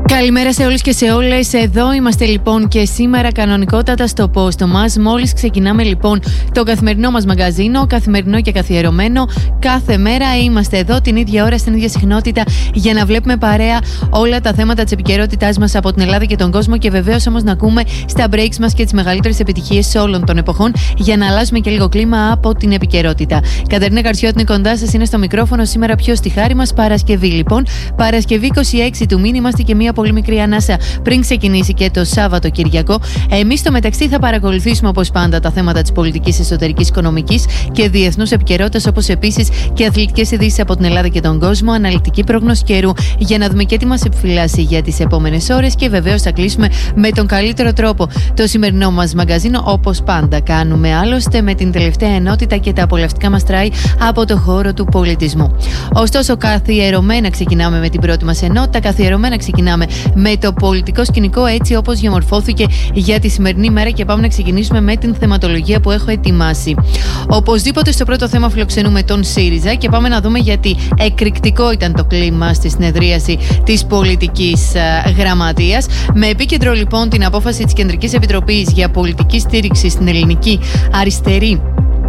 Καλημέρα σε όλους και σε όλες. Εδώ είμαστε λοιπόν και σήμερα κανονικότατα στο πόστο μας. Μόλις ξεκινάμε λοιπόν το καθημερινό μας μαγκαζίνο, καθημερινό και καθιερωμένο. Κάθε μέρα είμαστε εδώ την ίδια ώρα, στην ίδια συχνότητα, για να βλέπουμε παρέα όλα τα θέματα της επικαιρότητάς μας από την Ελλάδα και τον κόσμο. Και βεβαίως όμως να ακούμε στα breaks μας και τις μεγαλύτερες επιτυχίες όλων των εποχών, για να αλλάζουμε και λίγο κλίμα από την επικαιρότητα. Κατερίνα Καρσιώτη είναι κοντά σας, είναι στο μικρόφωνο σήμερα πιο στη χάρη μας. Παρασκευή λοιπόν, Παρασκευή 26 του μήνα, είμαστε και μία πολύ μικρή ανάσα πριν ξεκινήσει και το Σάββατο Κυριακό. Εμείς στο μεταξύ θα παρακολουθήσουμε όπως πάντα τα θέματα της πολιτικής, εσωτερικής, οικονομικής και διεθνούς επικαιρότητας, όπως επίσης και αθλητικές ειδήσεις από την Ελλάδα και τον κόσμο, αναλυτική πρόγνωση καιρού για να δούμε και τι μας επιφυλάσσει για τις επόμενες ώρες. Και βεβαίως θα κλείσουμε με τον καλύτερο τρόπο το σημερινό μας μαγκαζίνο, όπως πάντα κάνουμε άλλωστε, με την τελευταία ενότητα και τα απολαυστικά μας τράι από το χώρο του πολιτισμού. Ωστόσο, καθιερωμένα ξεκινάμε με την πρώτη μας ενότητα, καθιερωμένα ξεκινάμε με το πολιτικό σκηνικό έτσι όπως διαμορφώθηκε για τη σημερινή μέρα, και πάμε να ξεκινήσουμε με την θεματολογία που έχω ετοιμάσει. Οπωσδήποτε στο πρώτο θέμα φιλοξενούμε τον ΣΥΡΙΖΑ και πάμε να δούμε γιατί εκρηκτικό ήταν το κλίμα στη συνεδρίαση της πολιτικής γραμματείας, με επίκεντρο λοιπόν την απόφαση της Κεντρικής Επιτροπής για πολιτική στήριξη στην ελληνική αριστερή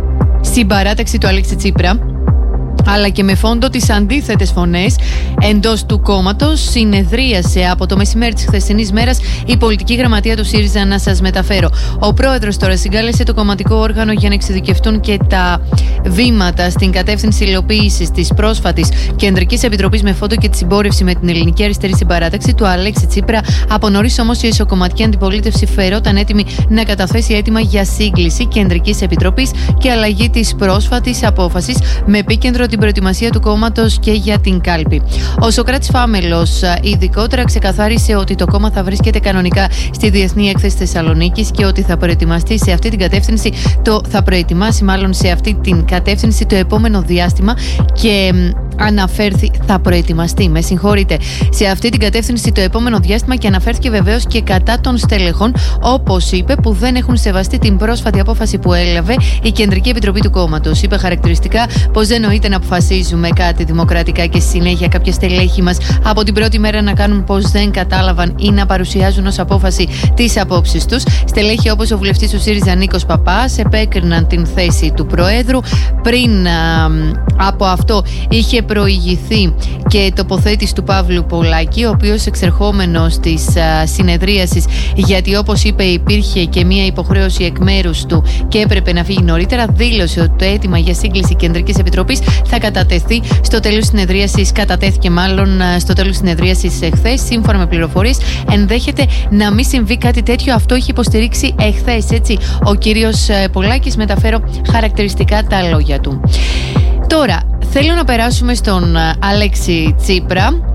συμπαράταξη του Αλέξη Τσίπρα, αλλά και με φόντο τις αντίθετες φωνές εντός του κόμματος. Συνεδρίασε από το μεσημέρι της χθεσινής μέρας η πολιτική γραμματεία του ΣΥΡΙΖΑ, να σας μεταφέρω. Ο πρόεδρος τώρα συγκάλεσε το κομματικό όργανο για να εξειδικευτούν και τα βήματα στην κατεύθυνση υλοποίησης της πρόσφατης Κεντρικής Επιτροπής, με φόντο και τη συμπόρευση με την ελληνική αριστερή συμπαράταξη του Αλέξη Τσίπρα. Από νωρίς όμως η ισοκομματική αντιπολίτευση φερόταν έτοιμη να καταθέσει αίτημα για σύγκληση Κεντρικής Επιτροπής και αλλαγή της πρόσφατης απόφασης, με επίκεντρο την προετοιμασία του κόμματος και για την κάλπη. Ο Σωκράτης Φάμελος ειδικότερα ξεκαθάρισε ότι το κόμμα θα βρίσκεται κανονικά στη Διεθνή Έκθεση Θεσσαλονίκης και ότι θα προετοιμάσει σε αυτή την κατεύθυνση το επόμενο διάστημα, και θα προετοιμαστεί σε αυτή την κατεύθυνση το επόμενο διάστημα, και αναφέρθηκε βεβαίως και κατά των στελεχών, όπως είπε, που δεν έχουν σεβαστεί την πρόσφατη απόφαση που έλαβε η Κεντρική Επιτροπή του κόμματος. Είπε χαρακτηριστικά πως δεν νοείται να αποφασίζουμε κάτι δημοκρατικά και στη συνέχεια κάποια στελέχη μας από την πρώτη μέρα να κάνουν πως δεν κατάλαβαν ή να παρουσιάζουν ως απόφαση τις απόψεις τους. Στελέχη όπως ο βουλευτής του ΣΥΡΙΖΑ Νίκος Παπάς επέκριναν την θέση του Προέδρου. Πριν από αυτό είχε προηγηθεί και τοποθέτηση του Παύλου Πολάκη, ο οποίος εξερχόμενος της συνεδρίασης, γιατί όπως είπε υπήρχε και μία υποχρέωση εκ μέρους του και έπρεπε να φύγει νωρίτερα, δήλωσε ότι το αίτημα για σύγκληση Κεντρικής Επιτροπής θα κατατεθεί στο τέλος της συνεδρίασης. Κατατέθηκε μάλλον στο τέλος της συνεδρίασης εχθές. Σύμφωνα με πληροφορίες, ενδέχεται να μην συμβεί κάτι τέτοιο. Αυτό είχε υποστηρίξει εχθές, έτσι, ο κύριος Πολάκης. Μεταφέρω χαρακτηριστικά τα λόγια του. Τώρα, θέλω να περάσουμε στον Αλέξη Τσίπρα,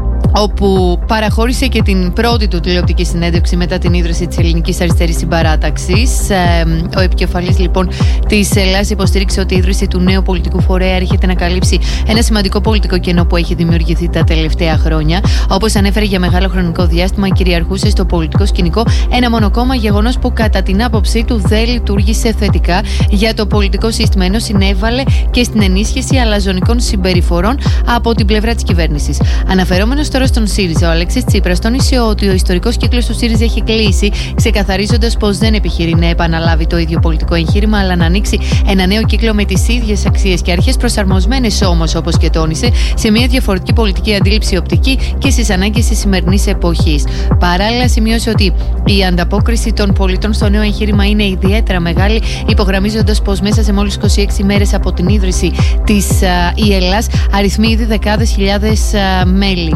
όπου παραχώρησε και την πρώτη του τηλεοπτική συνέντευξη μετά την ίδρυση της Ελληνικής Αριστερής Συμπαράταξης. Ο επικεφαλής λοιπόν της Ελλάδας υποστήριξε ότι η ίδρυση του νέου πολιτικού φορέα έρχεται να καλύψει ένα σημαντικό πολιτικό κενό που έχει δημιουργηθεί τα τελευταία χρόνια. Όπως ανέφερε, για μεγάλο χρονικό διάστημα κυριαρχούσε στο πολιτικό σκηνικό ένα μονοκόμμα, γεγονός που κατά την άποψή του δεν λειτουργήσε θετικά για το πολιτικό σύστημα, ενώ συνέβαλε και στην ενίσχυση αλαζονικών συμπεριφορών από την πλευρά της κυβέρνησης. Αναφερόμενος τώρα στον ΣΥΡΙΖΑ, ο Αλέξης Τσίπρας τόνισε ότι ο ιστορικός κύκλος του ΣΥΡΙΖΑ έχει κλείσει, ξεκαθαρίζοντας πως δεν επιχειρεί να επαναλάβει το ίδιο πολιτικό εγχείρημα, αλλά να ανοίξει ένα νέο κύκλο με τις ίδιες αξίες και αρχές, προσαρμοσμένες όμως, όπως και τόνισε, σε μια διαφορετική πολιτική αντίληψη, οπτική και στις ανάγκες της σημερινής εποχής. Παράλληλα, σημείωσε ότι η ανταπόκριση των πολιτών στο νέο εγχείρημα είναι ιδιαίτερα μεγάλη, υπογραμμίζοντας πως μέσα σε μόλις 26 μέρες από την ίδρυση της η Ελλάς αριθμεί ήδη δεκάδες χιλιάδες μέλη.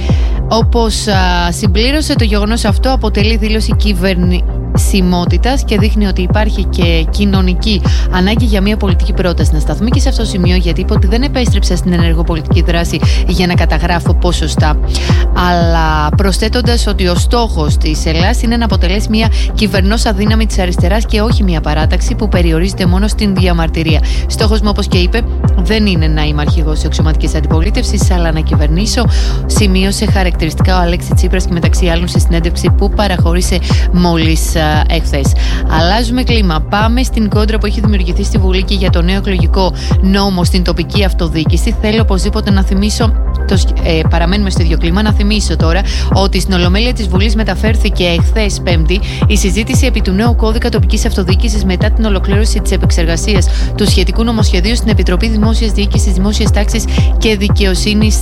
Όπως συμπλήρωσε, το γεγονός αυτό αποτελεί δήλωση κυβερνησιμότητας και δείχνει ότι υπάρχει και κοινωνική ανάγκη για μια πολιτική πρόταση. Να σταθούμε και σε αυτό το σημείο, γιατί είπε ότι δεν επέστρεψα στην ενεργοπολιτική δράση για να καταγράφω ποσοστά, αλλά προσθέτοντας ότι ο στόχος της Ελλάδας είναι να αποτελέσει μια κυβερνόσα δύναμη της αριστεράς και όχι μια παράταξη που περιορίζεται μόνο στην διαμαρτυρία. Στόχος μου, όπως και είπε, δεν είναι να είμαι αρχηγός της αξιωματικής αντιπολίτευσης, αλλά να κυβερνήσω, σημείωσε χαρακτηριστικά ο Αλέξη Τσίπρας, και μεταξύ άλλων σε συνέντευξη που παραχώρησε μόλις εχθές. Αλλάζουμε κλίμα. Πάμε στην κόντρα που έχει δημιουργηθεί στη Βουλή και για το νέο εκλογικό νόμο στην τοπική αυτοδιοίκηση. Θέλω οπωσδήποτε να θυμίσω. Παραμένουμε στο ίδιο κλίμα. Να θυμίσω τώρα ότι στην Ολομέλεια της Βουλής μεταφέρθηκε εχθές Πέμπτη η συζήτηση επί του νέου κώδικα τοπικής αυτοδιοίκησης μετά την ολοκλήρωση της επεξεργασίας του σχετικού νομοσχεδίου στην Επιτροπή Δημόσιας Διοίκησης, Δημόσιας Τάξης και Δικαιοσύνης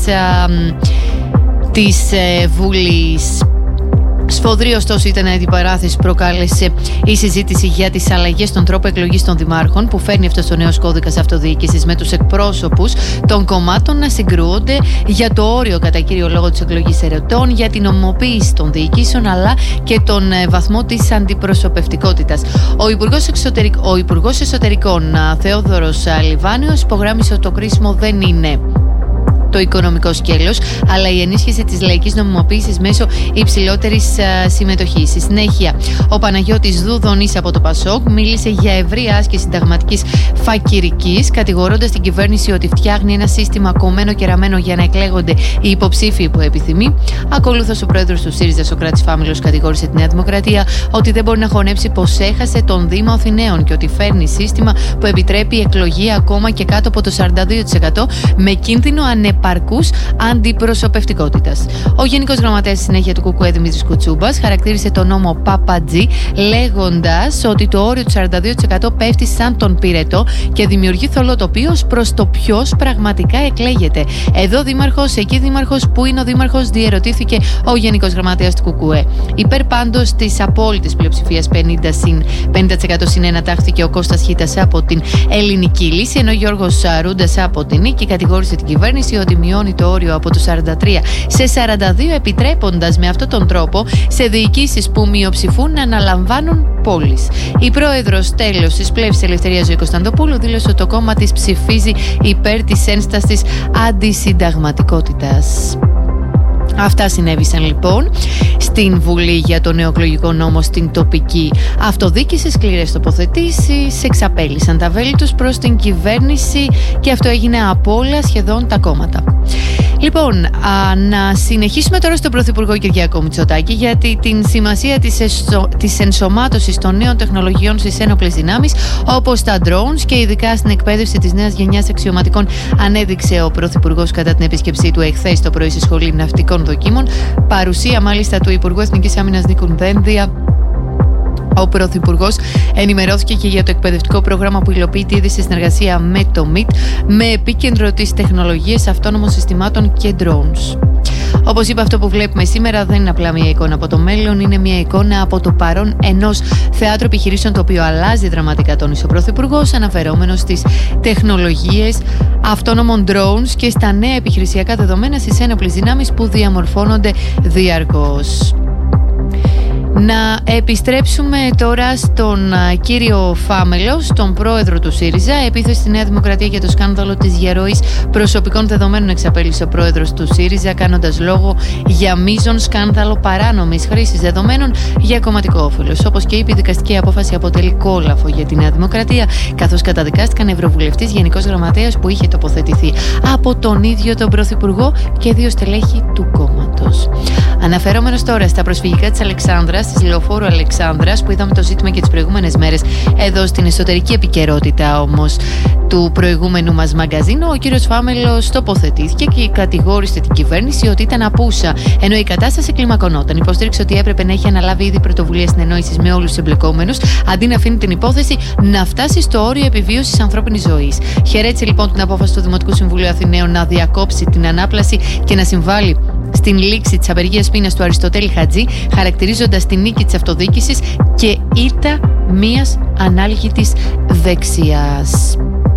της Βουλής. Σφοδρή, ωστόσο, ήταν η αντιπαράθεση που προκάλεσε η συζήτηση για τις αλλαγές στον τρόπο εκλογής των δημάρχων που φέρνει αυτός ο νέος κώδικας αυτοδιοίκησης, με τους εκπρόσωπους των κομμάτων να συγκρούονται για το όριο κατά κύριο λόγο της εκλογής ερετών, για την ομοποίηση των διοικήσεων αλλά και τον βαθμό της αντιπροσωπευτικότητας. Ο Υπουργός Εσωτερικών Θεόδωρος Λιβάνιος υπογράμμισε ότι το κρίσιμο δεν είναι το οικονομικό σκέλος, αλλά η ενίσχυση της λαϊκής νομιμοποίησης μέσω υψηλότερης συμμετοχής. Στη συνέχεια, ο Παναγιώτης Δουδονής από το ΠΑΣΟΚ μίλησε για ευρεία άσκηση συνταγματικής φακυρικής, κατηγορώντας την κυβέρνηση ότι φτιάχνει ένα σύστημα κομμένο και ραμμένο για να εκλέγονται οι υποψήφοι που επιθυμεί. Ακολούθως, ο πρόεδρος του ΣΥΡΙΖΑ, Σωκράτης Φάμιλος, κατηγόρησε τη Νέα Δημοκρατία ότι δεν μπορεί να χωνέψει πως έχασε τον Δήμο Αθηναίων και ότι φέρνει σύστημα που επιτρέπει εκλογή ακόμα και κάτω από το 42% με κίνδυνο ανεπαρκούς αντιπροσωπευτικότητας. Ο Γενικός Γραμματέας στη συνέχεια του ΚΚΕ, Δημήτρης Κουτσούμπας, χαρακτήρισε τον νόμο Παπατζή, λέγοντας ότι το όριο του 42% πέφτει σαν τον πυρετό και δημιουργεί θολό τοπίο προς το ποιος πραγματικά εκλέγεται. Εδώ δήμαρχος, εκεί δήμαρχος, πού είναι ο δήμαρχος, διερωτήθηκε ο Γενικός Γραμματέας του ΚΚΕ. Υπέρ πάντως της απόλυτης πλειοψηφίας 50% συν 1 τάχθηκε ο Κώστας Χίτας από την Ελληνική Λύση, ενώ ο Γιώργος Ρούντας από την Νίκη κατηγόρησε την κυβέρνηση ότι μειώνει το όριο από το 43 σε 42, επιτρέποντας με αυτόν τον τρόπο σε διοικήσεις που μειοψηφούν να αναλαμβάνουν πόλεις. Η πρόεδρος τέλος της Πλεύσης Ελευθερίας Ζωή Κωνσταντοπούλου δήλωσε ότι το κόμμα της ψηφίζει υπέρ της ένστασης αντισυνταγματικότητας. Αυτά συνέβησαν λοιπόν στην Βουλή για το νέο εκλογικό νόμο στην τοπική αυτοδιοίκηση. Σκληρές τοποθετήσεις εξαπέλυσαν τα βέλη τους προς την κυβέρνηση και αυτό έγινε από όλα σχεδόν τα κόμματα. Λοιπόν, να συνεχίσουμε τώρα στον Πρωθυπουργό Κυριάκο Μητσοτάκη, γιατί την σημασία της ενσωμάτωσης των νέων τεχνολογιών στις ένοπλες δυνάμεις, όπως τα drones και ειδικά στην εκπαίδευση της νέας γενιάς αξιωματικών, ανέδειξε ο Πρωθυπουργός κατά την επίσκεψή του εχθές το πρωί στη Σχολή Ναυτικών Δοκίμων. Παρουσία μάλιστα του Υπουργού Εθνικής Άμυνας Νίκου Δένδια. Ο Πρωθυπουργός ενημερώθηκε και για το εκπαιδευτικό πρόγραμμα που υλοποιείται ήδη σε συνεργασία με το ΜΙΤ, με επίκεντρο τις τεχνολογίες αυτόνομων συστημάτων και drones. Όπως είπα, αυτό που βλέπουμε σήμερα δεν είναι απλά μια εικόνα από το μέλλον, είναι μια εικόνα από το παρόν ενός θεάτρου επιχειρήσεων το οποίο αλλάζει δραματικά, τόνισε ο Πρωθυπουργός, αναφερόμενος στις τεχνολογίες αυτόνομων drones και στα νέα επιχειρησιακά δεδομένα στις ένοπλες δυνάμεις που διαμορφώνονται διαρκώς. Να επιστρέψουμε τώρα στον κύριο Φάμελο, στον πρόεδρο του ΣΥΡΙΖΑ. Επίθεση στη Νέα Δημοκρατία για το σκάνδαλο της διαρροής προσωπικών δεδομένων εξαπέλυσε ο πρόεδρος του ΣΥΡΙΖΑ, κάνοντας λόγο για μείζον σκάνδαλο παράνομης χρήσης δεδομένων για κομματικό όφελος. Όπως και είπε, η δικαστική απόφαση αποτελεί κόλαφο για τη Νέα Δημοκρατία, καθώς καταδικάστηκαν ευρωβουλευτής, γενικός γραμματέας που είχε τοποθετηθεί από τον ίδιο τον πρωθυπουργό και 2 στελέχη του κόμματος. Αναφερόμενος τώρα στα προσφυγικά της Αλεξάνδρας, της Λεωφόρου Αλεξάνδρας, που είδαμε το ζήτημα και τις προηγούμενες μέρες εδώ στην εσωτερική επικαιρότητα όμως του προηγούμενου μας μαγκαζίνου, ο κύριος Φάμελος τοποθετήθηκε και κατηγόρησε την κυβέρνηση ότι ήταν απούσα, ενώ η κατάσταση κλιμακωνόταν. Υποστήριξε ότι έπρεπε να έχει αναλάβει ήδη πρωτοβουλία συνεννόησης με όλους τους εμπλεκόμενους, αντί να αφήνει την υπόθεση να φτάσει στο όριο επιβίωσης ανθρώπινης ζωής. Χαιρέτησε λοιπόν την απόφαση του Δημοτικού Συμβουλίου Αθηναίων να διακόψει την ανάπλαση και να συμβάλλει στην λήξη της απεργίας πείνας του Αριστοτέλη Χατζή, χαρακτηρίζοντας τη νίκη της αυτοδιοίκησης και ήττα μίας ανάλγητης δεξιάς.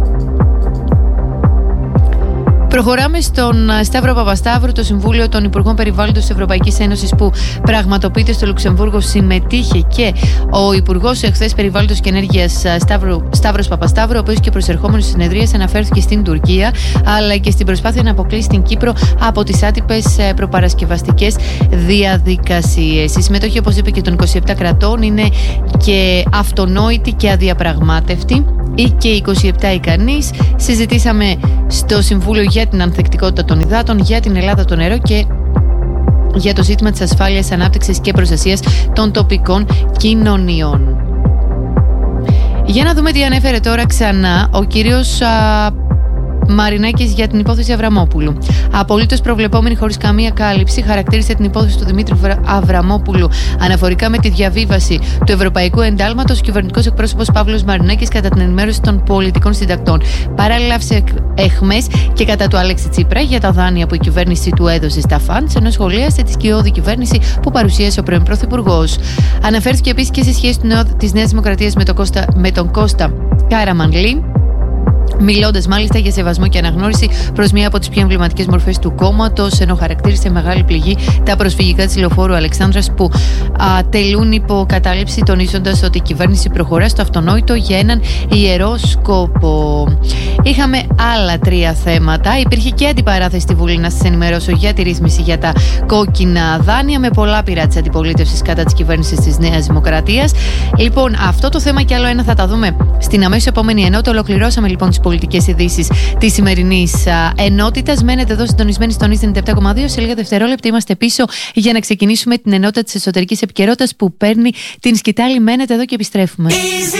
Προχωράμε στον Σταύρο Παπασταύρου. Το Συμβούλιο των Υπουργών Περιβάλλοντος της Ευρωπαϊκής Ένωσης που πραγματοποιείται στο Λουξεμβούργο συμμετείχε και ο Υπουργός εχθές Περιβάλλοντος και Ενέργειας Σταύρος Παπασταύρου, ο οποίος και προσερχόμενος στις συνεδρίες αναφέρθηκε στην Τουρκία αλλά και στην προσπάθεια να αποκλείσει την Κύπρο από τις άτυπες προπαρασκευαστικές διαδικασίες. Η συμμετοχή, όπως είπε, και των 27 κρατών είναι και αυτονόητη και αδιαπραγμάτευτη. Ή και 27 ικανείς. Συζητήσαμε στο Συμβούλιο για την ανθεκτικότητα των υδάτων, για την Ελλάδα το νερό και για το ζήτημα της ασφάλειας, ανάπτυξης και προστασίας των τοπικών κοινωνιών. Για να δούμε τι ανέφερε τώρα ξανά ο κύριος Μαρινάκης για την υπόθεση Αβραμόπουλου. Απολύτως προβλεπόμενη, χωρίς καμία κάλυψη, χαρακτήρισε την υπόθεση του Δημήτρη Αβραμόπουλου αναφορικά με τη διαβίβαση του Ευρωπαϊκού Εντάλματος. Ο κυβερνητικός εκπρόσωπος Παύλος Μαρινάκης, κατά την ενημέρωση των πολιτικών συντακτών, παράλληλα άφησε εχμές και κατά του Αλέξη Τσίπρα για τα δάνεια που η κυβέρνηση του έδωσε στα φαντς, ενώ σχολίασε τη σκιώδη κυβέρνηση που παρουσίασε ο πρώην Πρωθυπουργός. Αναφέρθηκε επίσης και στη σχέση της Νέας Δημοκρατίας με τον Κώστα Καραμανλή, μιλώντας μάλιστα για σεβασμό και αναγνώριση προς μία από τις πιο εμβληματικές μορφές του κόμματος, ενώ χαρακτήρισε μεγάλη πληγή τα προσφυγικά της Λεωφόρου Αλεξάνδρας που τελούν υποκατάληψη, τονίζοντας ότι η κυβέρνηση προχωρά στο αυτονόητο για έναν ιερό σκόπο. Είχαμε άλλα 3 θέματα. Υπήρχε και αντιπαράθεση στη Βουλή, να σας ενημερώσω, για τη ρύθμιση για τα κόκκινα δάνεια, με πολλά πειρά της αντιπολίτευσης κατά της κυβέρνησης της Νέας Δημοκρατίας. Λοιπόν, αυτό το θέμα και άλλο ένα θα τα δούμε στην αμέσως επόμενη ενότητα. Ολοκληρώσαμε λοιπόν τις πολιτικές ειδήσεις της σημερινής ενότητας. Μένετε εδώ συντονισμένοι στον Ίστεν 97,2. Σε λίγα δευτερόλεπτα είμαστε πίσω για να ξεκινήσουμε την ενότητα της εσωτερικής επικαιρότητας που παίρνει την σκητάλη. Μένετε εδώ και επιστρέφουμε.